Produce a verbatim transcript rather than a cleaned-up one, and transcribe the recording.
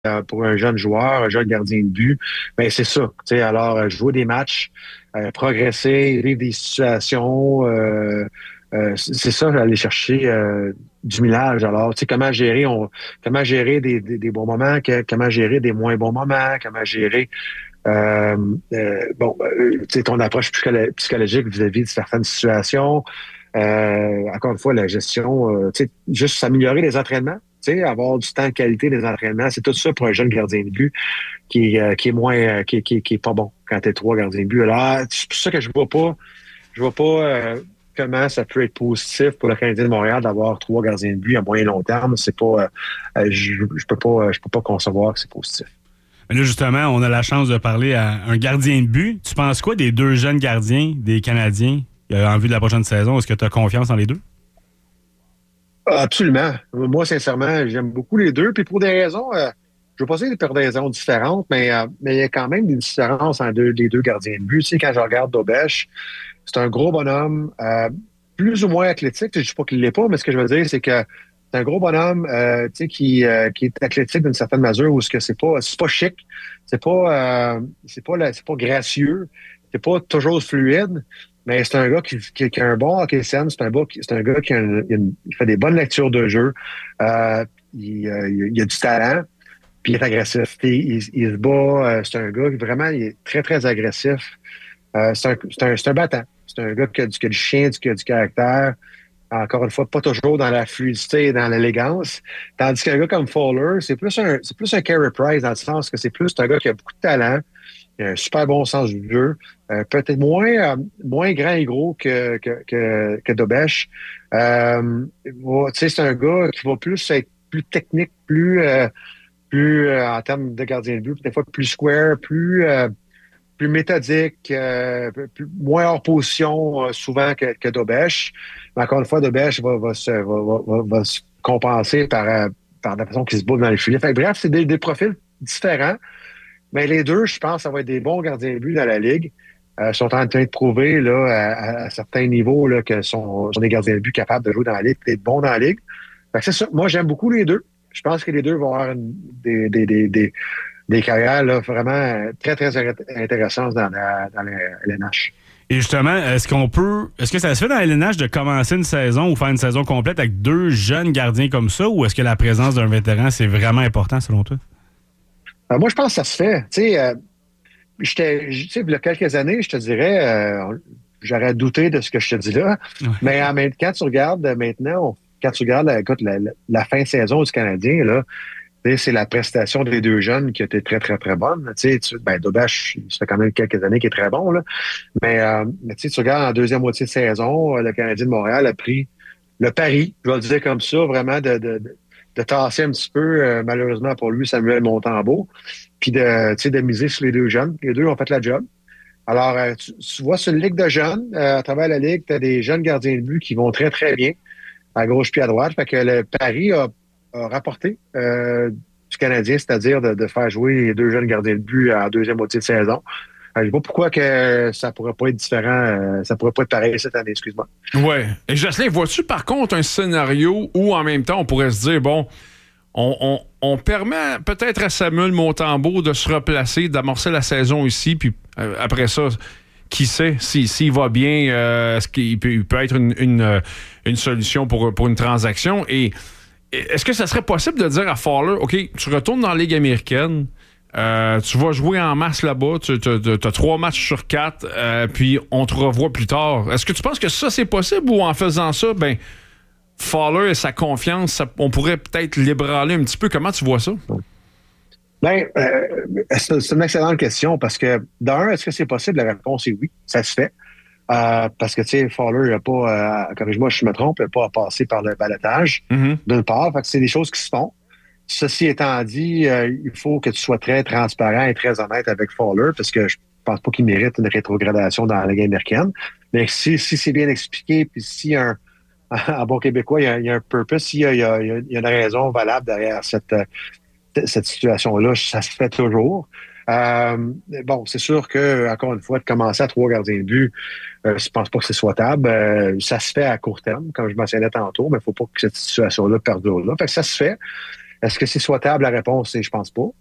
euh, pour un jeune joueur, un jeune gardien de but, ben c'est ça. Tu sais, alors, euh, jouer des matchs, euh, progresser, vivre des situations, euh, euh, c'est c'est ça, aller chercher euh, du millage. Alors, tu sais, comment gérer, on, comment gérer des, des, des bons moments, que- comment gérer des moins bons moments, comment gérer euh, euh, bon, euh, tu sais, ton approche psycholo- psychologique vis-à-vis de certaines situations. Euh, encore une fois, la gestion, euh, tu sais, juste s'améliorer les entraînements, tu sais, avoir du temps de qualité des entraînements, c'est tout ça pour un jeune gardien de but qui, est, euh, qui est moins, euh, qui, qui, qui est pas bon quand t'es trois gardiens de but. Alors, c'est pour ça que je vois pas, je vois pas euh, comment ça peut être positif pour le Canadien de Montréal d'avoir trois gardiens de but à moyen long terme. C'est pas, euh, euh, je, je peux pas, je peux pas concevoir que c'est positif. Mais là, justement, on a la chance de parler à un gardien de but. Tu penses quoi des deux jeunes gardiens des Canadiens euh, en vue de la prochaine saison? Est-ce que tu as confiance dans les deux? Absolument. Moi, sincèrement, j'aime beaucoup les deux. Puis pour des raisons, euh, je ne veux pas dire pour des raisons différentes, mais euh, mais il y a quand même des différences entre deux, les deux gardiens de but. Tu sais, quand je regarde Dobesch, c'est un gros bonhomme, euh, plus ou moins athlétique. Je ne dis pas qu'il ne l'est pas, mais ce que je veux dire, c'est que c'est un gros bonhomme euh, tu sais, qui, euh, qui est athlétique d'une certaine mesure où ce que c'est pas c'est pas chic, c'est pas euh, c'est pas la- c'est pas gracieux, c'est pas toujours fluide, mais c'est un gars qui, qui, qui a un bon hockey sense, c'est un gars qui, c'est un gars qui a une- une- il fait des bonnes lectures de jeu, euh, il, euh, il, il a du talent, puis il est agressif. Il, il, il se bat, euh, c'est un gars qui vraiment il est très très agressif. Euh, c'est un, c'est un, c'est un battant. C'est un gars qui a du, qui a du chien, du, qui a du caractère. Encore une fois, pas toujours dans la fluidité et dans l'élégance. Tandis qu'un gars comme Fowler, c'est plus un, c'est plus un Carey Price dans le sens que c'est plus un gars qui a beaucoup de talent, qui a un super bon sens du jeu, euh, peut-être moins, euh, moins grand et gros que, que, que, que Dobesch. Euh, va- tu sais, c'est un gars qui va plus être plus technique, plus, euh, plus euh, en termes de gardien de but, des fois plus square, plus, euh, plus méthodique, euh, plus, moins hors position euh, souvent que, que Dobesch. Mais encore une fois, Dobesch va, va, se, va, va, va, va se compenser par, euh, par la façon qu'il se bouge dans les filets. Fait que bref, c'est des, des profils différents. Mais les deux, je pense, ça va être des bons gardiens de but dans la Ligue. Euh, sont en train de prouver là, à, à certains niveaux là, que sont, sont des gardiens de but capables de jouer dans la Ligue, d'être bons dans la Ligue. Fait que c'est ça. Moi, j'aime beaucoup les deux. Je pense que les deux vont avoir une- des, des, des, des, des carrières là, vraiment très, très intéressantes dans la, dans la L N H. Et justement, est-ce qu'on peut. Est-ce que ça se fait dans la L N H de commencer une saison ou faire une saison complète avec deux jeunes gardiens comme ça, ou est-ce que la présence d'un vétéran, c'est vraiment important selon toi? Euh, moi, je pense que ça se fait. Tu sais, euh, j'étais, tu sais, il y a quelques années, je te dirais, euh, j'aurais douté de ce que je te dis là. Ouais. Mais en même quand tu regardes euh, maintenant, quand tu regardes, écoute, la, la, la fin de saison du Canadien, là, tu sais, c'est la prestation des deux jeunes qui a été très, très, très bonne. Tu sais, tu- ben, Dobesch, ça fait quand même quelques années qu'il est très bon, là. Mais, euh, mais tu sais, tu regardes en deuxième moitié de saison, euh, le Canadien de Montréal a pris le pari, je vais le dire comme ça, vraiment de, de, de, de tasser un petit peu, euh, malheureusement pour lui, Samuel Montembeault, puis de, tu sais, de miser sur les deux jeunes. Les deux ont fait la job. Alors, euh, tu, tu vois, sur une ligue de jeunes, euh, à travers la ligue, tu as des jeunes gardiens de but qui vont très, très bien, à gauche puis à droite. Fait que le pari a, a rapporté euh, du Canadien, c'est-à-dire de, de faire jouer les deux jeunes gardiens de but en deuxième moitié de saison. Euh, je ne sais pas pourquoi que ça pourrait pas être différent, euh, ça pourrait pas être pareil cette année, excuse-moi. Ouais. Et Jocelyn, vois-tu par contre un scénario où en même temps on pourrait se dire, bon, on, on, on permet peut-être à Samuel Montembeault de se replacer, d'amorcer la saison ici, puis euh, après ça, qui sait, s'il si, s'il va bien, euh, est-ce qu'il peut, il peut être une, une, une solution pour, pour une transaction. Et est-ce que ça serait possible de dire à Fowler, OK, tu retournes dans la Ligue américaine, Euh, tu vas jouer en masse là-bas, tu as trois matchs sur quatre, euh, puis on te revoit plus tard. Est-ce que tu penses que ça, c'est possible, ou en faisant ça, ben, Fowler et sa confiance, ça, on pourrait peut-être l'ébranler un petit peu? Comment tu vois ça? Ben, euh, c'est c'est une excellente question parce que, d'un, est-ce que c'est possible? La réponse est oui, ça se fait. Euh, parce que, tu sais, Fowler n'a pas, euh, corrige-moi si je me trompe, il n'a pas à passer par le balotage, Mm-hmm. d'une part. Fait que c'est des choses qui se font. Ceci étant dit, euh, il faut que tu sois très transparent et très honnête avec Fowler parce que je pense pas qu'il mérite une rétrogradation dans la Ligue américaine. Mais si, si c'est bien expliqué, puis si un, en bon québécois, il y a, il y a un purpose, s'il y a, il y a, il y a une raison valable derrière cette, cette situation-là, ça se fait toujours. Euh, bon, c'est sûr que, encore une fois, de commencer à trois gardiens de but, euh, je pense pas que c'est souhaitable. Euh, ça se fait à court terme, comme je mentionnais tantôt, mais il faut pas que cette situation-là perdure là. Fait que ça se fait. Est-ce que c'est souhaitable? La réponse, c'est je pense pas.